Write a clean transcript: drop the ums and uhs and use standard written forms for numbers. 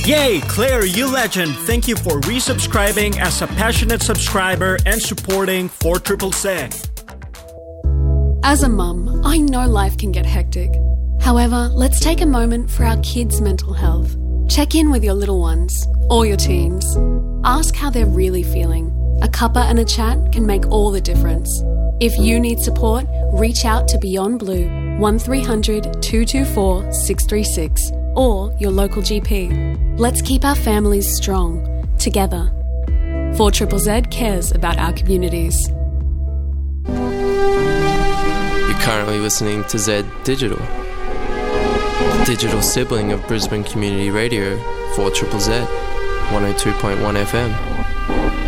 Yay, Claire, you legend! Thank you for resubscribing as a passionate subscriber and supporting 4ZZZ. As a mum, I know life can get hectic. However, let's take a moment for our kids' mental health. Check in with your little ones, or your teens. Ask how they're really feeling. A cuppa and a chat can make all the difference. If you need support, reach out to Beyond Blue, 1300 224 636, or your local GP. Let's keep our families strong, together. 4ZZZ cares about our communities. You're currently listening to Z Digital, the digital sibling of Brisbane Community Radio, 4ZZZ, 102.1 FM.